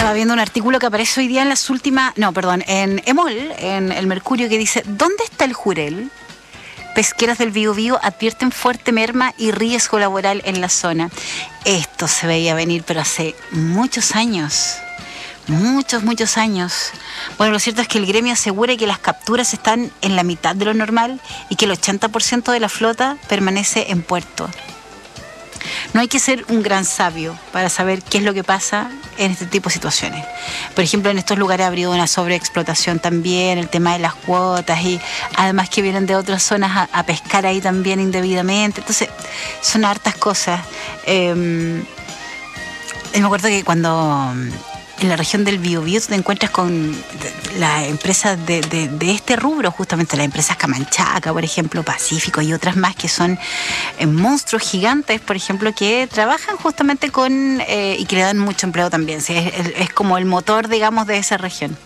Estaba viendo un artículo que aparece hoy día en las últimas... No, perdón, en EMOL, en el Mercurio, que dice: ¿dónde está el jurel? Pesqueras del Biobío advierten fuerte merma y riesgo laboral en la zona. Esto se veía venir, pero hace muchos años. Muchos años. Bueno, lo cierto es que el gremio asegura que las capturas están en la mitad de lo normal y que el 80% de la flota permanece en puerto. No hay que ser un gran sabio para saber qué es lo que pasa en este tipo de situaciones. Por ejemplo, en estos lugares ha habido una sobreexplotación también, el tema de las cuotas, y además que vienen de otras zonas a pescar ahí también indebidamente. Entonces, son hartas cosas. Me acuerdo que cuando en la región del Biobío te encuentras con las empresas de este rubro, justamente las empresas Camanchaca, por ejemplo, Pacífico y otras más que son monstruos gigantes, por ejemplo, que trabajan justamente con y que le dan mucho empleo también. ¿Sí? Es como el motor, digamos, de esa región.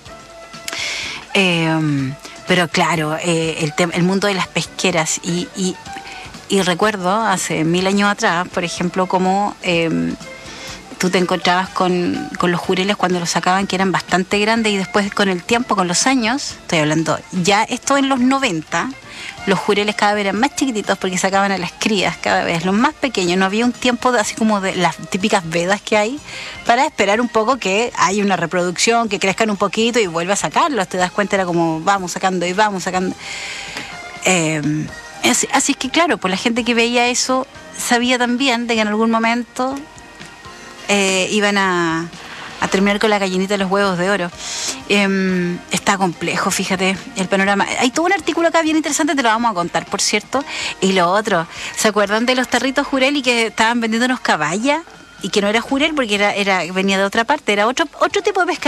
Pero claro, el mundo de las pesqueras y recuerdo hace 1000 años atrás, por ejemplo, como tú te encontrabas con los jureles cuando los sacaban, que eran bastante grandes, y después con el tiempo, con los años, estoy hablando ya esto en los 90, los jureles cada vez eran más chiquititos porque sacaban a las crías cada vez, los más pequeños. No había un tiempo así como de las típicas vedas que hay para esperar un poco que haya una reproducción, que crezcan un poquito y vuelva a sacarlos. Te das cuenta, era como vamos sacando y vamos sacando. Así es que claro, pues la gente que veía eso sabía también de que en algún momento iban a terminar con la gallinita de los huevos de oro. Está complejo, fíjate, el panorama. Hay todo un artículo acá bien interesante, te lo vamos a contar, por cierto. Y lo otro, ¿se acuerdan de los tarritos jurel y que estaban vendiendo unos caballas? Y que no era jurel porque venía de otra parte, era otro tipo de pesca.